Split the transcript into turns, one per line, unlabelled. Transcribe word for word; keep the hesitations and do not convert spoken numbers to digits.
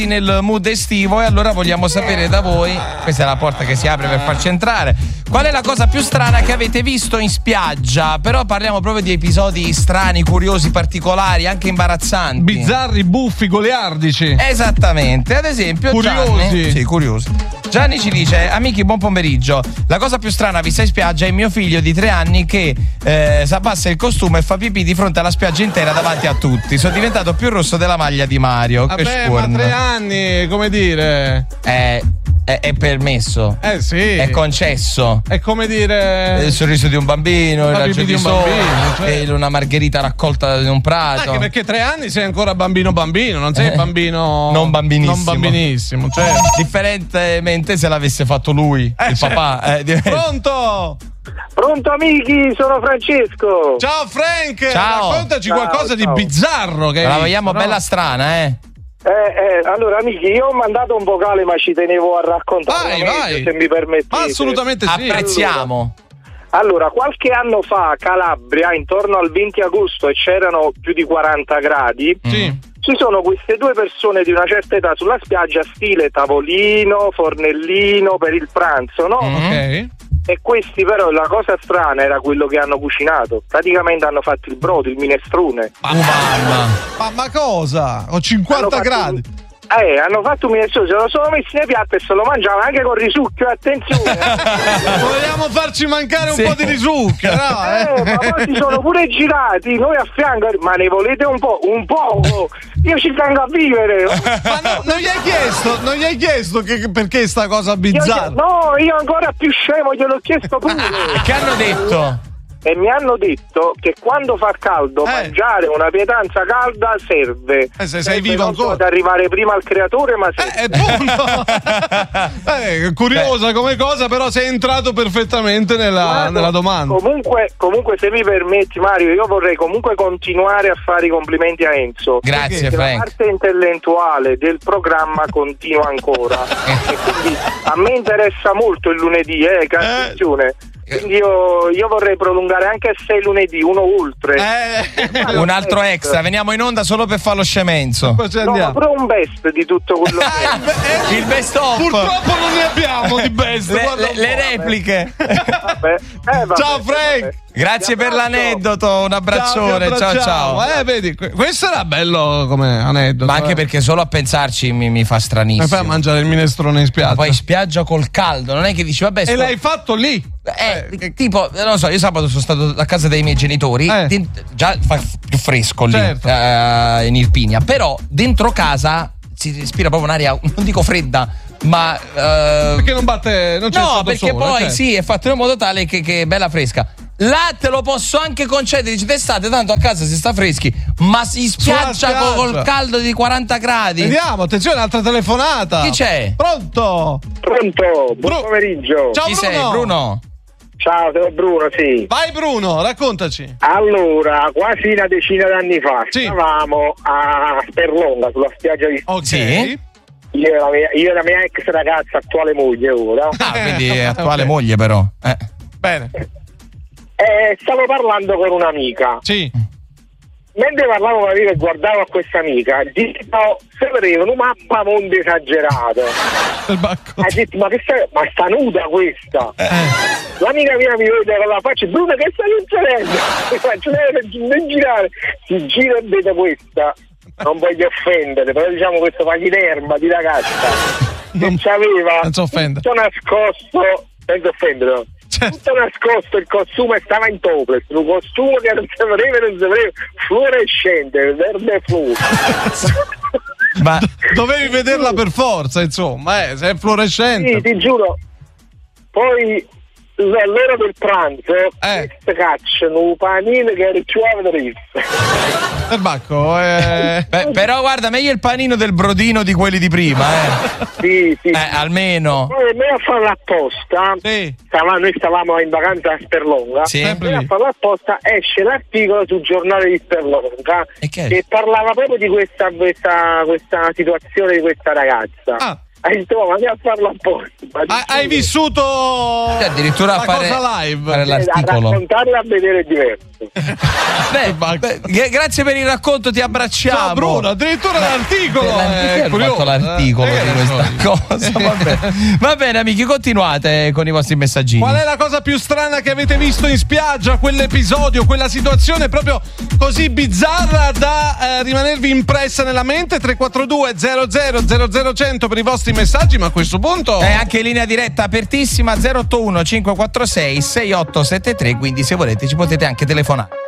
nel mood estivo e allora vogliamo sapere da voi, questa è la porta che si apre per farci entrare, qual è la cosa più strana che avete visto in spiaggia? Però parliamo proprio di episodi strani, curiosi, particolari, anche imbarazzanti,
bizzarri, buffi, goliardici.
Esattamente, ad esempio
curiosi.
Gianni, sì, curiosi. Gianni ci dice: amici, buon pomeriggio. La cosa più strana vista in spiaggia è mio figlio di tre anni che eh, si abbassa il costume e fa pipì di fronte alla spiaggia intera davanti a tutti. Sono diventato più rosso della maglia di Mario.
Vabbè,
che
ma tre anni, come dire?
È, è, è permesso.
Eh sì.
È concesso.
È come dire.
Il sorriso di un bambino, il
La
raggio
pipì
di
di un
sole,
bambino, cioè.
e una margherita raccolta in un prato.
Anche perché tre anni sei ancora bambino bambino, non sei bambino.
Non bambinissimo.
Non bambinissimo, cioè.
Differentemente se l'avesse fatto lui,
Eh,
il
cioè.
papà. Eh,
Pronto?
Pronto amici, sono Francesco.
Ciao Frank,
Ciao.
raccontaci
Ciao,
qualcosa
ciao.
di bizzarro che hai
la
visto,
vogliamo
no?
bella strana, eh?
Eh, eh, allora amici, io ho mandato un vocale ma ci tenevo a raccontare.
Vai, vai.
Se mi permettete.
Assolutamente sì.
Apprezziamo.
Allora, qualche anno fa a Calabria, intorno al venti agosto, e c'erano più di quaranta gradi,
Sì.
ci sono queste due persone di una certa età sulla spiaggia, stile tavolino, fornellino per il pranzo, no?
Mm.
Ok.
E questi però, la cosa strana era quello che hanno cucinato. Praticamente hanno fatto il brodo, il minestrone.
Uh, mamma.
Ma, ma cosa? Ho cinquanta
Hanno fatto-
gradi.
Eh, hanno fatto un minestrone, se lo sono messi nei piatti e se lo mangiavano anche con risucchio, attenzione.
Vogliamo farci mancare un
Sì.
po' di risucca, no?
Eh, ma poi si sono pure girati, noi a fianco, ma ne volete un po'? Un po'? Io ci tengo a vivere.
Ma no, non gli hai chiesto, non gli hai chiesto che, perché sta cosa
Io-
bizzarra?
no, io ancora più scemo, gliel'ho chiesto pure.
Che hanno detto?
E mi hanno detto che quando fa caldo
Eh.
mangiare una pietanza calda serve.
Eh, se sei
Serve
vivo
non solo
ancora.
ad arrivare prima al creatore, ma serve.
Eh, punto. eh, curiosa come cosa, però sei entrato perfettamente nella,
Guarda,
nella domanda.
Comunque, comunque, se mi permetti, Mario, io vorrei comunque continuare a fare i complimenti a Enzo.
Grazie,
Perché
Frank.
la parte intellettuale del programma continua ancora. E quindi a me interessa molto il lunedì, eh, che attenzione. Quindi io, io vorrei prolungare anche a sei lunedì, uno oltre.
Eh,
Un altro extra, veniamo in onda solo per fare lo scemenzo.
poi ci
No, ma
andiamo.
pure un best di tutto quello che
Il best of.
Purtroppo non ne abbiamo di best.
Le,
guarda
le-
un
le
po'.
repliche.
vabbè. Eh, vabbè,
Ciao, Frank.
vabbè.
Grazie
Ti
per
abbraccio.
l'aneddoto, un abbraccione,
Ciao,
ciao
ti
ciao.
abbracciamo. Eh, vedi, que- questo era bello come aneddoto.
Ma anche
eh.
perché solo a pensarci mi, mi fa
E
stranissimo.
fai a mangiare il minestrone in spiaggia.
Poi in spiaggia col caldo, non è che dici vabbè
E
sto-
l'hai fatto lì.
Eh, tipo, non lo so, io sabato sono stato a casa dei miei genitori,
Eh.
din- già fa f- più fresco lì,
Certo.
eh, in Irpinia, però dentro casa si respira proprio un'aria, non dico fredda, ma... eh,
Perché non batte, non c'è
no,
stato
perché
sole,
poi
certo.
sì, è fatto in un modo tale che, che è bella fresca. Là te lo posso anche concedere, dici d'estate, tanto a casa si sta freschi, ma si spiaggia,
spiaggia.
col caldo di quaranta gradi.
Vediamo, attenzione, altra telefonata.
Chi c'è?
Pronto?
Pronto, buon
Bru-
pomeriggio.
Ciao
Chi
Bruno.
sei, Bruno?
Ciao, sono Bruno, sì.
Vai Bruno, raccontaci.
Allora, quasi una decina d'anni fa
Sì.
stavamo a Sperlonga, sulla spiaggia di
Ok.
Sì.
io e la mia, io e la mia ex ragazza, attuale moglie ora.
Ah, quindi è attuale
Ok.
moglie però. Eh.
Bene.
E stavo parlando con un'amica.
Sì.
Mentre parlavo con l'amica e guardavo a questa amica, dico, sembrava una mappa mondo esagerato.
Del bacco.
Ha detto, ma che sta, ma sta nuda questa? L'amica mia mi vede con la faccia, Bruno, che stai succedendo? Mi faccio, "Eh, non girare." Si gira e vede questa. Non voglio offendere, però diciamo questo pachiderma di ragazza
Non-
che c'aveva
non si offende.
tutto nascosto, senza offendere, no?
Certo.
Tutto nascosto il costume, stava in topless, un costume che non si vedeva, non si vedeva, fluorescente, verde fluo.
Ma
Dovevi vederla per forza, insomma, eh, se è fluorescente.
Sì, ti giuro. Poi all'ora del pranzo
Eh.
queste cacciano un panino che ricciuava da ris.
Del bacco, eh.
beh, però guarda, meglio il panino del brodino di quelli di prima, eh.
Sì, sì.
Eh, almeno.
Poi noi a farlo apposta,
Sì.
stava- noi stavamo in vacanza a Sperlonga,
Sì.
Sempre
noi a
lì.
farlo apposta esce l'articolo sul giornale di Sperlonga
E che è?
che parlava proprio di questa, questa, questa situazione di questa ragazza.
Ah.
Hai detto, ma andiamo a farlo apposta.
Ah, hai vissuto
Cioè, addirittura
la
fare,
cosa live.
fare
a
l'articolo.
raccontarla a vedere è diverso.
Beh, beh, gra- grazie per il racconto, ti abbracciamo.
Ciao Bruno, addirittura l'articolo.
Per l'articolo,
È
ho
curioso,
fatto l'articolo
eh,
di
che
questa
ne so
cosa. Va bene. Va bene, amici, continuate con i vostri messaggini.
Qual è la cosa più strana che avete visto in spiaggia? Quell'episodio, quella situazione proprio così bizzarra da eh, rimanervi impressa nella mente? tre quattro due zero zero zero zero cento per i vostri messaggi, ma a questo punto
è anche in linea diretta apertissima zero otto uno cinque quattro sei sei otto sette tre, quindi se volete ci potete anche telefonare.